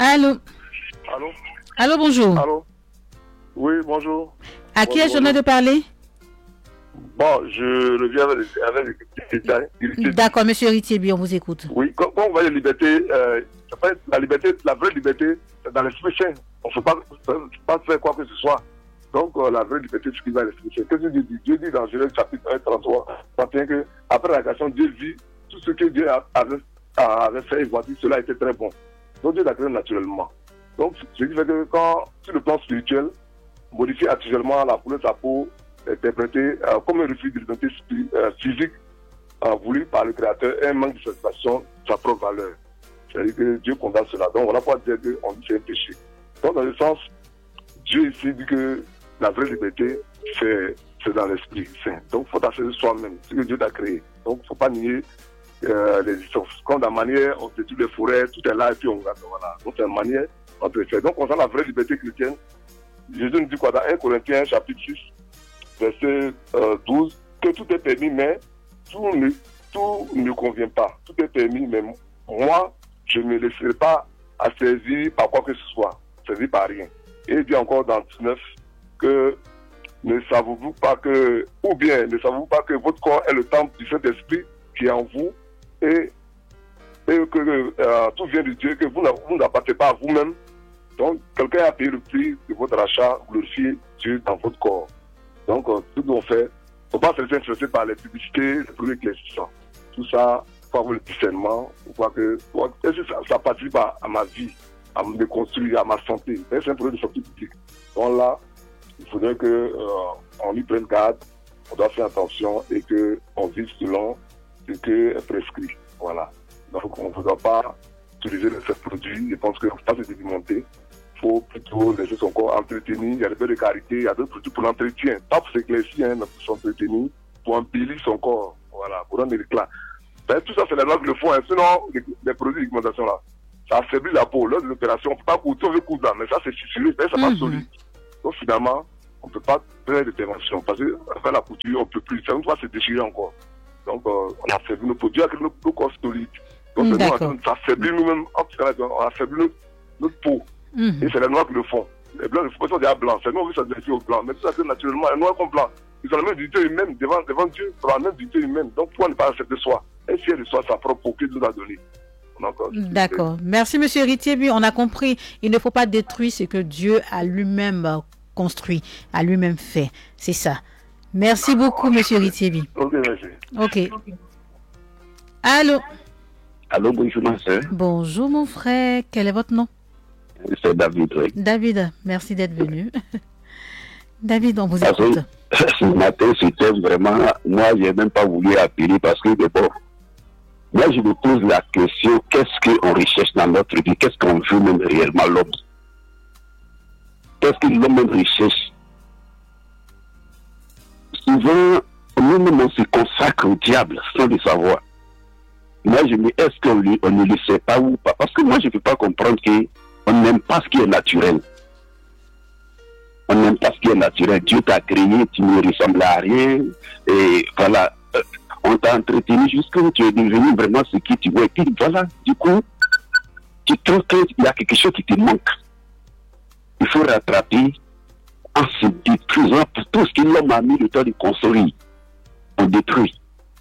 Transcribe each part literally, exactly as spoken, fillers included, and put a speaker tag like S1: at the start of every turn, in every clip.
S1: Allô.
S2: Allô.
S1: Allô, bonjour.
S2: Allô. Oui, bonjour.
S1: À qui ai-je l'honneur de parler?
S2: Bon, je reviens avec, avec les détails.
S1: D'accord, monsieur Ritiébi, on vous écoute.
S2: Oui, quand, quand on va la liberté, euh, la liberté, la vraie liberté, c'est dans l'esprit saint. On ne peut pas, pas faire quoi que ce soit. Donc, euh, la vraie liberté, c'est ce qui va l'esprit saint. Qu'est-ce que Dieu dit? Dieu dit dans Genèse chapitre un, trente-trois, trente et un, que après la création, Dieu vit tout ce que Dieu avait, avait fait et voici, cela était très bon. Donc, Dieu l'a créé naturellement. Donc, ce qui fait que quand, sur le plan spirituel, modifier actuellement la couleur de sa peau, interprété euh, comme un refus de liberté euh, physique euh, voulu par le Créateur et un manque de satisfaction de sa propre valeur. C'est-à-dire que Dieu condamne cela. Donc, on n'a pas dire qu'on dit que c'est un péché. Donc, dans le sens, Dieu ici dit que la vraie liberté, c'est, c'est dans l'esprit saint. Donc, il faut assurer soi-même ce que Dieu t'a créé. Donc, il ne faut pas nier euh, l'existence. Comme dans la manière, on détruit les forêts, tout est là, et puis on regarde. Voilà. Donc, c'est une manière, on peut faire. Donc, concernant la vraie liberté chrétienne, Jésus nous dit quoi dans un Corinthiens, chapitre six, verset euh, douze, que tout est permis, mais tout ne, tout ne convient pas. Tout est permis, mais moi, je ne me laisserai pas assaisir par quoi que ce soit, saisir par rien. Et il dit encore dans dix-neuf que ne savez-vous pas que, ou bien ne savez-vous pas que votre corps est le temple du Saint-Esprit qui est en vous et, et que euh, tout vient de Dieu, que vous, vous n'appartenez pas à vous-même. Donc, quelqu'un a payé le prix de votre achat, glorifiez Dieu dans votre corps. Donc, euh, tout ce qu'on fait, il ne faut pas se laisser influencer par les publicités, les produits éclaircissants. Tout ça, il faut avoir le discernement. Faut que, faut, est-ce que ça, ça participe à, à ma vie, à me construire, à ma santé? C'est un produit de santé publique. Donc là, il faudrait qu'on euh, y prenne garde, on doit faire attention et qu'on vive selon ce qui est prescrit. Voilà. Donc, on ne doit pas utiliser ces produits. Je pense qu'il ne faut pas se délimenter. Il faut plutôt laisser son corps entretenu. Il y a des belles de carité, il y a d'autres produits pour l'entretien. Pas pour s'éclaircir, hein, mais pour s'entretenir, pour embellir son corps. Voilà, pour rendre l'éclat. Ben, tout ça, c'est les lois qui le font. Hein. Sinon, les, les produits d'augmentation là, ça affaiblit la peau. Lors des opérations, on ne peut pas coudre, on veut coudre là, mais ça, c'est fissuré, ça n'est pas solide. Donc, finalement, on ne peut pas faire d'intervention. Parce qu'après la couture, on ne peut plus. Ça ne va se déchirer encore. Donc, euh, on affaiblit nos produits avec nos, nos corps solides. Donc, ça affaiblit nous-mêmes, on affaiblit notre, notre peau. Mm-hmm. Et c'est les noirs qui le font. Les blancs, il faut pas dire blanc. C'est nous, on veut s'adresser aux blancs. Mais tout ça, c'est naturellement, les noirs comme blancs. Ils ont la même dignité humaine devant, devant Dieu. Ils ont la même dignité humaine. Donc, pourquoi ne pas accepter soi? Et si elle soit sa propre peau, qu'il nous a donné.
S1: D'accord. Merci, monsieur Ritiébi. On a compris. Il ne faut pas détruire ce que Dieu a lui-même construit, a lui-même fait. C'est ça. Merci beaucoup, monsieur Ritiébi.
S2: Ok, merci.
S1: Ok. Allô?
S3: Allô, bonjour, ma soeur.
S1: Bonjour, mon frère. Quel est votre nom?
S3: C'est David, oui.
S1: David, merci d'être venu. David, on vous écoute.
S3: Ce matin, c'était vraiment... Moi, je n'ai même pas voulu appeler parce que, d'abord, moi, je me pose la question, qu'est-ce qu'on recherche dans notre vie? Qu'est-ce qu'on veut même réellement, l'homme? Qu'est-ce que l'homme recherche? Souvent, nous-mêmes, on se consacre au diable sans le savoir. Moi, je me dis, est-ce qu'on on ne le sait pas ou pas? Parce que moi, je ne peux pas comprendre qu'on n'aime pas ce qui est naturel. On n'aime pas ce qui est naturel. Dieu t'a créé, tu ne ressembles à rien. Et voilà, euh, on t'a entretenu jusqu'à ce que tu es devenu vraiment ce qui tu veux. Et puis voilà, du coup, tu trouves qu'il y a quelque chose qui te manque. Il faut rattraper en se détruisant tout ce que l'homme a mis le temps de construire. On détruit.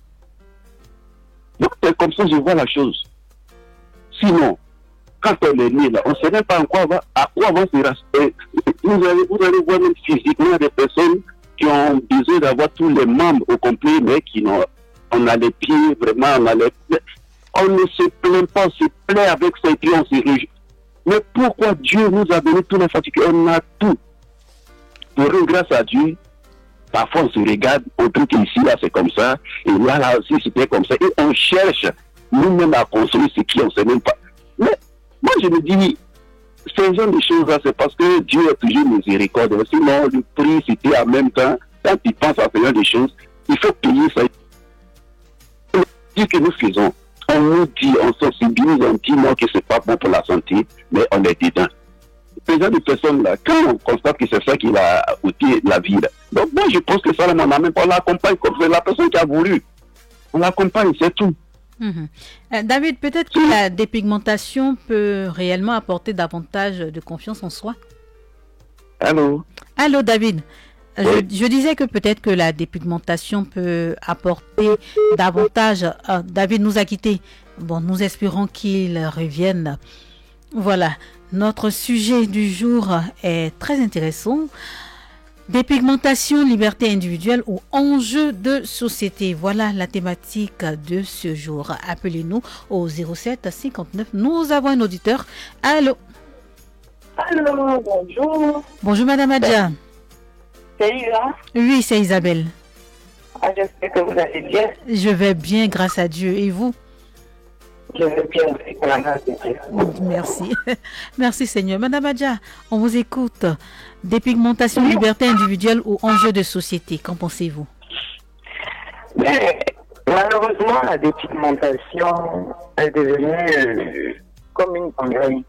S3: Donc, c'est comme ça que je vois la chose. Sinon, quand on est né là, on ne sait même pas en quoi va, à quoi va se racheter. Vous allez, vous allez voir même physiquement des personnes qui ont besoin d'avoir tous les membres au complet, mais qui n'ont, on a les pieds, vraiment, on a les pieds. On ne se plaint pas, on se plaît avec ses pieds, on se réjouit. Mais pourquoi Dieu nous a donné tous les fatigues? On a tout. Pour eux, grâce à Dieu, parfois on se regarde, on trouve qu'ici, là, c'est comme ça, et là, là aussi, c'était comme ça. Et on cherche nous-mêmes à construire ce qui, on ne sait même pas. Mais moi, je me dis, ces genre de choses-là, c'est parce que Dieu est toujours miséricordieux. Sinon, le prix, c'était en même temps, quand tu penses à ce genre de choses, il faut payer ça. Ce que nous faisons, on nous dit, on sensibilise, on dit non que c'est pas bon pour la santé, mais on est dedans. Ces genre de personnes-là, quand on constate que c'est ça qui va ôter la vie, là. Donc moi, je pense que ça, on n'a même pas, on l'accompagne comme c'est la personne qui a voulu. On l'accompagne, c'est tout.
S1: Mhm. Euh, David, peut-être que la dépigmentation peut réellement apporter davantage de confiance en soi.
S3: Allô?
S1: Allô, David. Euh,
S3: Oui.
S1: Je, je disais que peut-être que la dépigmentation peut apporter davantage. Ah, David nous a quittés. Bon, nous espérons qu'il revienne. Voilà, notre sujet du jour est très intéressant. Dépigmentation, liberté individuelle ou enjeu de société. Voilà la thématique de ce jour. Appelez-nous au zéro sept cinquante-neuf. Nous avons un auditeur. Allô?
S4: Allô, bonjour.
S1: Bonjour, Madame Adja.
S4: C'est Ila.
S1: Oui, c'est Isabelle.
S4: Ah, j'espère que vous allez bien.
S1: Je vais bien, grâce à Dieu. Et vous?
S4: Je vais bien aussi pour la grâce de Dieu.
S1: Merci. Merci, Seigneur. Madame Adja, on vous écoute. Dépigmentation, liberté individuelle ou enjeu de société. Qu'en pensez-vous?
S4: Mais malheureusement, la dépigmentation est devenue euh, comme une gangrène.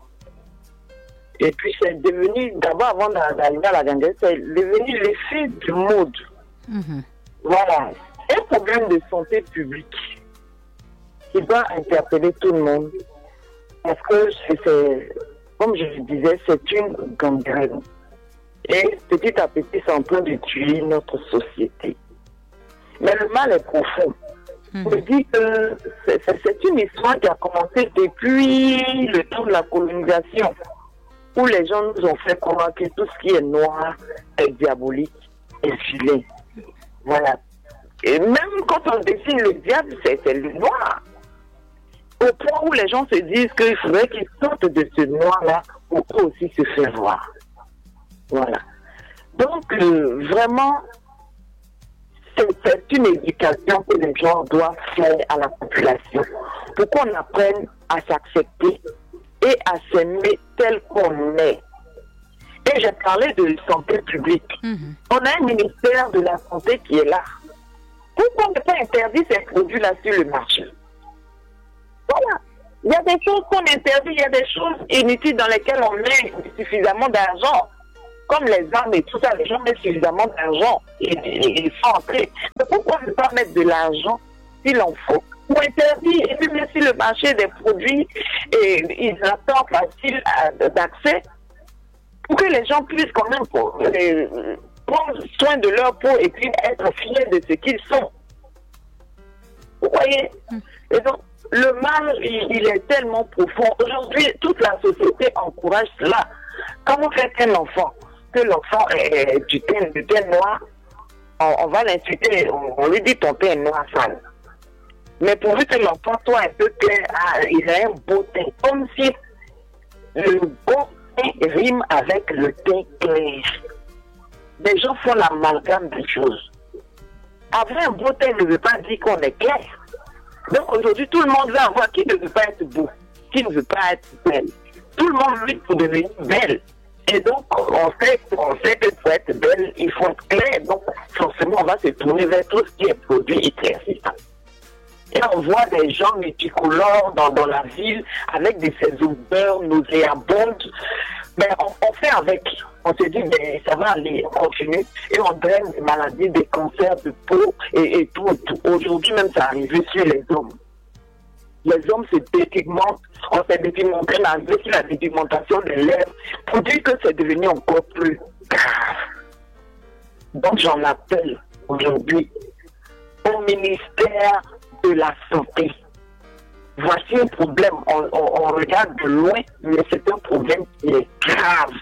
S4: Et puis c'est devenu, d'abord avant d'arriver à la gangrène, c'est devenu l'effet du mode.
S1: Mhm.
S4: Voilà. Un problème de santé publique qui doit interpeller tout le monde. Parce que c'est, comme je le disais, c'est une gangrène. Et petit à petit, c'est en train de tuer notre société. Mais le mal est profond.
S1: Mhm.
S4: Je dis que c'est, c'est, c'est une histoire qui a commencé depuis le temps de la colonisation, où les gens nous ont fait croire que tout ce qui est noir est diabolique et vilain. Voilà. Et même quand on dessine le diable, c'est, c'est le noir. Au point où les gens se disent qu'il faudrait qu'ils sortent de ce noir-là pour eux aussi se faire voir. Voilà. Donc, euh, vraiment, c'est, c'est une éducation que les gens doivent faire à la population pour qu'on apprenne à s'accepter et à s'aimer tel qu'on est. Et j'ai parlé de santé publique.
S1: Mhm.
S4: On a un ministère de la santé qui est là. Pourquoi ne pas interdire ces produits-là sur le marché? Voilà. Il y a des choses qu'on interdit, il y a des choses inutiles dans lesquelles on met suffisamment d'argent. Comme les armes et tout ça, les gens mettent suffisamment d'argent et ils font entrer. Mais pourquoi ne pas mettre de l'argent s'il en faut pour interdire et puis mettre sur le marché des produits et hydratants faciles d'accès pour que les gens puissent quand même pour, euh, prendre soin de leur peau et puis être fiers de ce qu'ils sont. Vous voyez? Et donc, le mal, il, il est tellement profond. Aujourd'hui, toute la société encourage cela. Quand vous faites un enfant, que l'enfant est du teint, du teint noir, on, on va l'insulter, on, on lui dit ton teint est noir sale. Mais pourvu que l'enfant soit un peu clair, ah, il a un beau teint. Comme si le beau teint rime avec le teint clair. Les gens font l'amalgame des choses. Avoir un beau teint ne veut pas dire qu'on est clair. Donc aujourd'hui, tout le monde veut avoir qui ne veut pas être beau, qui ne veut pas être belle. Tout le monde lutte pour devenir belle. Et donc, on sait, on sait que pour être belle, il faut être clair. Donc, forcément, on va se tourner vers tout ce qui est produit éclaircissant. Et on voit des gens multicolores dans, dans la ville avec des ces odeurs nauséabondes. Mais on, on fait avec. On se dit, mais ça va aller, on continue. Et on draine des maladies, des cancers de peau et, et tout, et tout. Aujourd'hui même, ça arrive sur les hommes. Les hommes se dépigmentent. On s'est dépigmenté, on a arrivé sur la dépigmentation des lèvres pour dire que c'est devenu encore plus grave. Donc j'en appelle aujourd'hui au ministère de la Santé. Voici un problème, on, on, on regarde de loin, mais c'est un problème qui est grave.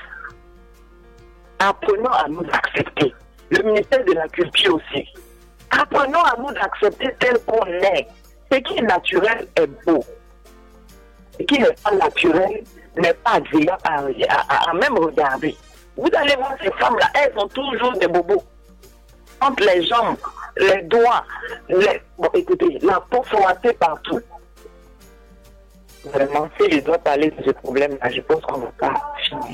S4: Apprenons à nous accepter. Le ministère de la Culture aussi. Apprenons à nous accepter tel qu'on est. Ce qui est naturel est beau. Ce qui n'est pas naturel n'est pas agréable à, à, à même regarder. Vous allez voir ces femmes-là, elles ont toujours des bobos. Entre les jambes, les doigts, les... Bon, écoutez, la peau frottée partout. Vraiment, si je dois parler de ce problème-là, je pense qu'on ne va pas finir.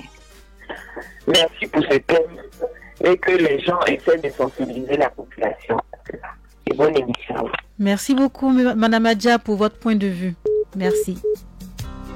S4: Merci pour ce thème et que les gens essaient de sensibiliser la population. Et bonne émission.
S1: Merci beaucoup, Madame Adja, pour votre point de vue. Merci.